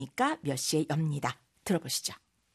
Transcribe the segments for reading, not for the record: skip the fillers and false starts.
그러니까 몇 시에 엽니다. 들어보시죠.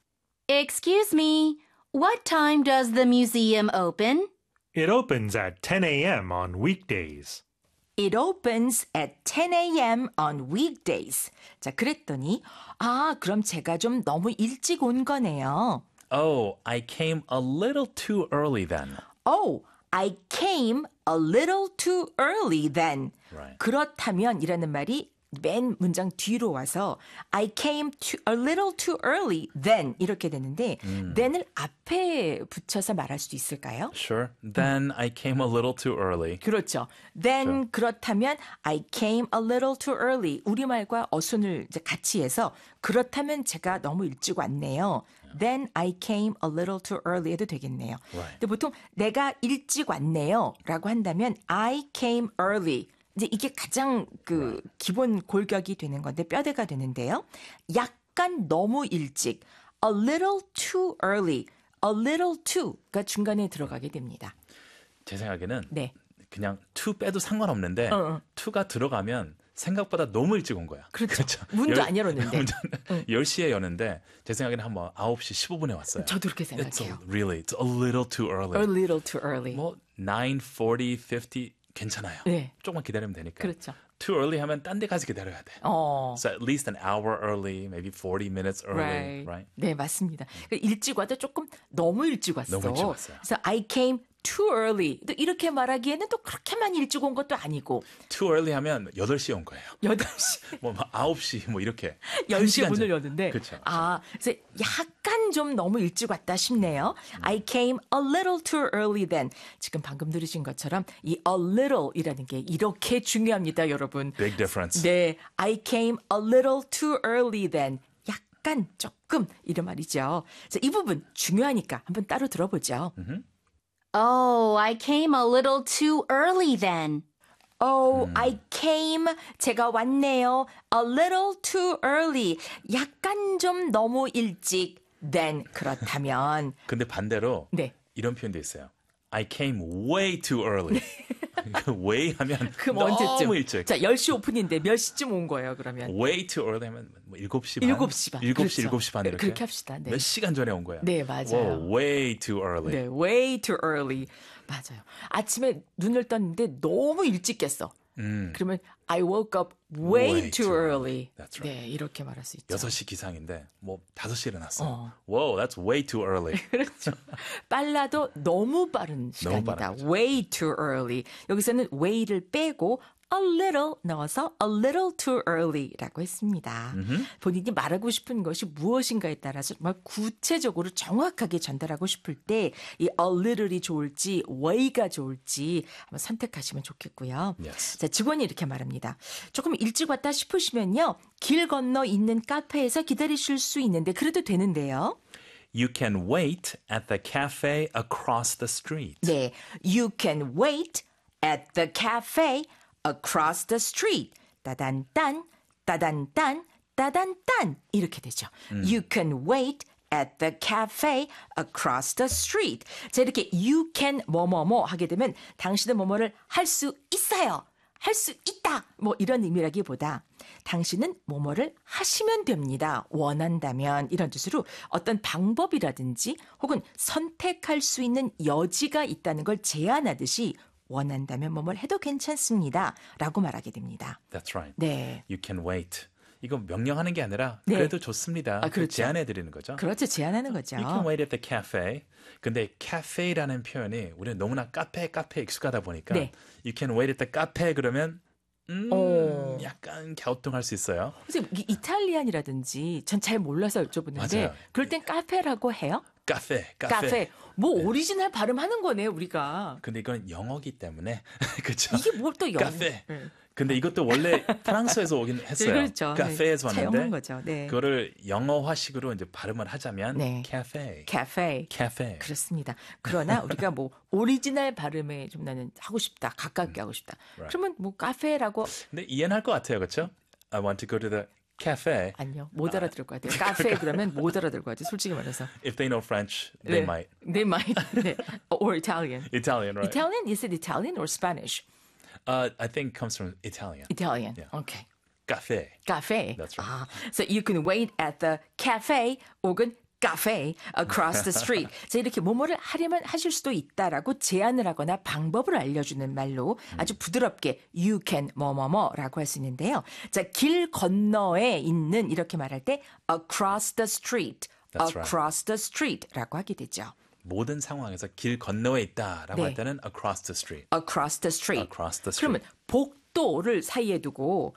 Excuse me, what time does the museum open? It opens at 10 a.m. on weekdays. It opens at 10 a.m. on weekdays. 자, 그랬더니 그럼 제가 좀 너무 일찍 온 거네요. Oh, I came a little too early then. Oh, I came a little too early then. Right. 그렇다면 이라는 말이 맨 문장 뒤로 와서 I came a little too early then 이렇게 되는데 then을 앞에 붙여서 말할 수도 있을까요? Sure. Then I came a little too early. 그렇죠. then 그렇다면 I came a little too early. 우리말과 어순을 이제 같이 해서 그렇다면 제가 너무 일찍 왔네요. Then I came a little too early 해도 되겠네요. Right. 근데 보통 내가 일찍 왔네요 라고 한다면 I came early. 이제 이게 가장 기본 골격이 되는 건데 뼈대가 되는데요. 약간 너무 일찍, a little too early, a little too가 중간에 들어가게 됩니다. 제 생각에는 네. 그냥 to 빼도 상관없는데 to가 들어가면 생각보다 너무 일찍 온 거야. 그렇죠. 문도 안 열었는데. 10시에 여는데 제 생각에는 한번 9시 15분에 왔어요. 저도 그렇게 생각해요. It's a little too early. A little too early. 뭐 9:40, 50 괜찮아요. 네. 조금만 기다리면 되니까. 그렇죠. Too early 하면 딴 데까지 기다려야 돼. So at least an hour early, maybe 40 minutes early, right? 네, 맞습니다. 그러니까 일찍 와도 조금 너무 일찍 왔어. 너무 일찍 왔어요. 그래서 I came too early. 또 이렇게 말하기에는 또 그렇게만 일찍 온 것도 아니고. Too early 하면 8시에 온 거예요. 8시. 뭐 9시 뭐 이렇게. 10시에 문을 여는데. 그렇죠. 그래서 약간 좀 너무 일찍 왔다 싶네요. I came a little too early then. 지금 방금 들으신 것처럼 이 a little이라는 게 이렇게 중요합니다, 여러분. Big difference. 네, I came a little too early then. 약간, 조금 이런 말이죠. 자, 이 부분 중요하니까 한번 따로 들어보죠. Oh, I came a little too early then. Oh, I came. 제가 왔네요. A little too early. 약간 좀 너무 일찍. Then 그렇다면. 근데 반대로 네. 이런 표현도 있어요. I came way too early. way 하면 그럼 너무 언제쯤? 일찍. 자, 10시 오픈인데 몇 시쯤 온 거예요, 그러면? way too early 하면 뭐 7시 반? 7시 반. 7시, 그렇죠. 7시 반 이렇게. 그렇게 합시다. 네. 몇 시간 전에 온 거야. 네, 맞아요. Whoa, way too early. 네, way too early. 맞아요. 아침에 눈을 떴는데 너무 일찍 깼어. 그러면 I woke up way too early. That's right. 네, 이렇게 말할 수 있죠. 6시 기상인데 뭐 5시에 일어났어. Whoa, that's way too early. 그렇죠. 빨라도 너무 빠른 시간이다. 빠른 거죠. way too early. 여기서는 way를 빼고 a little 넣어서 a little too early라고 했습니다. 본인이 말하고 싶은 것이 무엇인가에 따라서 정말 구체적으로 정확하게 전달하고 싶을 때 이 a little이 좋을지 way가 좋을지 한번 선택하시면 좋겠고요. Yes. 자, 직원이 이렇게 말합니다. 조금 일찍 왔다 싶으시면요. 길 건너 있는 카페에서 기다리실 수 있는데 그래도 되는데요. You can wait at the cafe across the street. 네, you can wait at the cafe across the street. 따단딴, 따단딴, 따단딴 이렇게 되죠. You can wait at the cafe across the street. 자, 이렇게 you can 뭐뭐뭐 하게 되면 당신은 뭐뭐를 할 수 있어요. 할 수 있다. 뭐 이런 의미라기보다 당신은 뭐뭐를 하시면 됩니다. 원한다면 이런 뜻으로 어떤 방법이라든지 혹은 선택할 수 있는 여지가 있다는 걸 제안하듯이 원한다면 뭐뭘 해도 괜찮습니다. 라고 말하게 됩니다. That's right. 네. You can wait. 이거 명령하는 게 아니라 네. 그래도 좋습니다. 그렇죠. 제안해 드리는 거죠. 그렇죠. 제안하는 거죠. You can wait at the cafe. 근데 cafe라는 표현이 우리는 너무나 카페 익숙하다 보니까 네. You can wait at the cafe 그러면 약간 갸우뚱할 수 있어요. 선생님, 이탈리안이라든지 전 잘 몰라서 여쭤보는데 맞아요. 그럴 땐 카페라고 해요? 카페. 뭐 오리지널 발음하는 거네요, 우리가. 근데 이건 영어기 때문에 그렇죠. 이게 뭘 또 영어. 카페. 근데 이것도 원래 프랑스에서 오긴 했어요. 네, 그렇죠. 카페에서 네, 왔는데 차용한 거죠. 네. 그거를 영어화식으로 이제 발음을 하자면 네. cafe. 그렇습니다. 그러나 우리가 뭐 오리지널 발음에 좀 나는 하고 싶다. 가깝게 하고 싶다. Right. 그러면 뭐 카페라고 근데 이해는 할 것 같아요. 그렇죠? I want to go to the cafe. 아니요. 못 알아들을 것 같아요. 카페 그러면 못 알아들을 것 같아요. 솔직히 말해서. If they know French, they might. They might. 네. Or Italian. Italian, right? Italian? Is it Italian or Spanish? I think comes from Italian. Italian. Yeah. Okay. cafe. cafe. That's right. So you can wait at the cafe 혹은 cafe across the street. 자, 이렇게 뭐뭐를 하려면 하실 수도 있다라고 제안을 하거나 방법을 알려주는 말로 아주 부드럽게 you can 뭐뭐뭐라고 할 수 있는데요. 자, 길 건너에 있는 이렇게 말할 때 across the street, That's across the street라고 하게 되죠. 모든 상황에서 길 건너에 있다라고 네. 할 때는 across the street. across the street. Across the street. 그러면 복도를 사이에 두고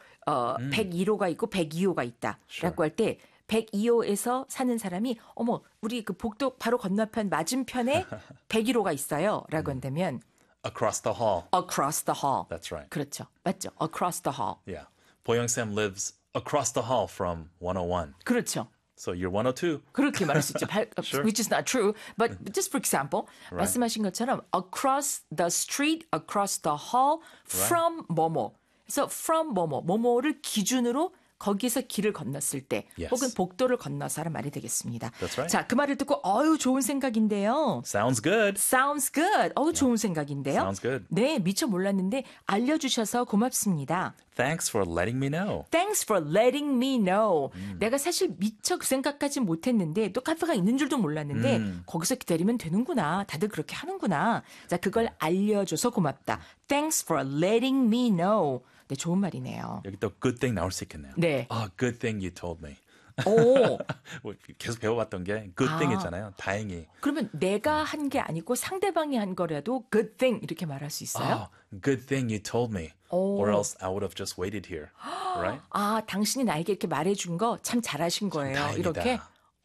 101호가 있고 102호가 있다라고 할 때 102호에서 사는 사람이 어머 우리 그 복도 바로 건너편 맞은편에 101호가 있어요라고 한다면 Across the hall. across the hall. That's right. 그렇죠. 맞죠. across the hall. Yeah. 보영-쌤 lives across the hall from 101. 그렇죠. So you're 102. 그렇게 말할 수 있죠. Sure. Which is not true. But just for example, 말씀하신 것처럼 across the street, across the hall, from 뭐뭐. 그래서 from 뭐뭐, 뭐뭐를 기준으로 거기에서 길을 건넜을 때 Yes. 혹은 복도를 건너서라는 말이 되겠습니다. That's right. 자, 그 말을 듣고 어유 좋은 생각인데요. Sounds good. Sounds good. 좋은 생각인데요. Sounds good. 네, 미처 몰랐는데 알려주셔서 고맙습니다. Thanks for letting me know. Thanks for letting me know. 내가 사실 미처 그 생각까지 못했는데 또 카페가 있는 줄도 몰랐는데 거기서 기다리면 되는구나. 다들 그렇게 하는구나. 자, 그걸 알려줘서 고맙다. Thanks for letting me know. 네, 좋은 말이네요. 여기 또 good thing 나올 수 있겠네요. 네. Good thing you told me. 오, 계속 배워봤던 게 good thing 있잖아요. 다행히. 그러면 내가 한 게 아니고 상대방이 한 거라도 good thing 이렇게 말할 수 있어요? Good thing you told me. Or else I would have just waited here. Right? 당신이 나에게 이렇게 말해준 거 참 잘하신 거예요. 다행이다. 이렇게.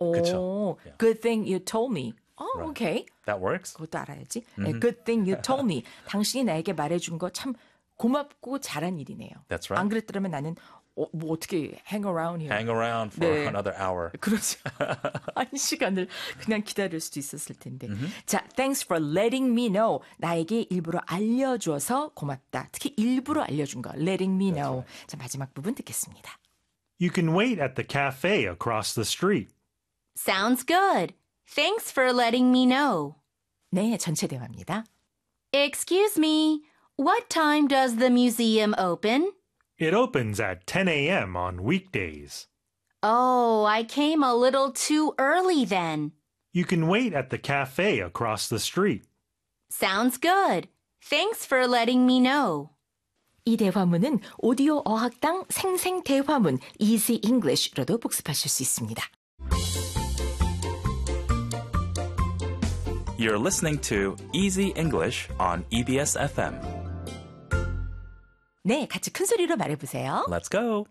그쵸. Yeah. Good thing you told me. Right. 오케이. That works? 그것도 알아야지. 네, good thing you told me. 당신이 나에게 말해준 거 참 고맙고 잘한 일이네요. That's right. 안 그랬더라면 나는 뭐 어떻게 hang around here. Hang around for 네. another hour. 그렇죠. 한 시간을 그냥 기다릴 수도 있었을 텐데. 자, thanks for letting me know. 나에게 일부러 알려줘서 고맙다. 특히 일부러 알려준 거. letting me know. 자, 마지막 부분 듣겠습니다. You can wait at the cafe across the street. Sounds good. Thanks for letting me know. 네, 전체 대화입니다. Excuse me. What time does the museum open? It opens at 10 a.m. on weekdays. Oh, I came a little too early then. You can wait at the cafe across the street. Sounds good. Thanks for letting me know. 이 대화문은 오디오 어학당 생생 대화문 Easy English로도 복습하실 수 있습니다. You're listening to Easy English on EBS FM. 네, 같이 큰 소리로 말해보세요. Let's go.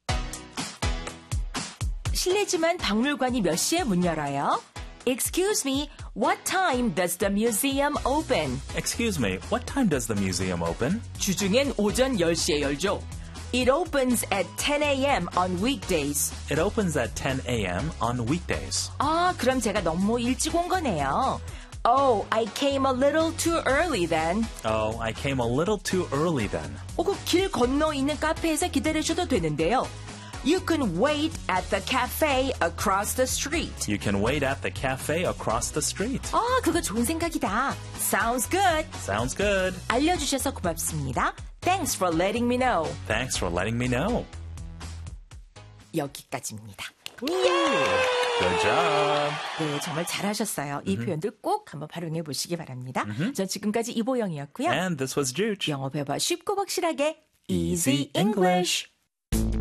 실례지만 박물관이 몇 시에 문 열어요? Excuse me, what time does the museum open? Excuse me, what time does the museum open? 주중엔 오전 10시에 열죠. It opens at 10 a.m. on weekdays. It opens at 10 a.m. on weekdays. 그럼 제가 너무 일찍 온 거네요. Oh, I came a little too early then. Oh, I came a little too early then. 그 길 건너 있는 카페에서 기다리셔도 되는데요. You can wait at the cafe across the street. You can wait at the cafe across the street. 그거 좋은 생각이다. Sounds good. Sounds good. 알려주셔서 고맙습니다. Thanks for letting me know. Thanks for letting me know. 여기까지입니다. Good job. 네, 정말 잘하셨어요. 이 표현들 꼭 한번 활용해 보시기 바랍니다. 전 지금까지 이보영이었고요. And this was Juge. 영어 배워 쉽고 확실하게 Easy English.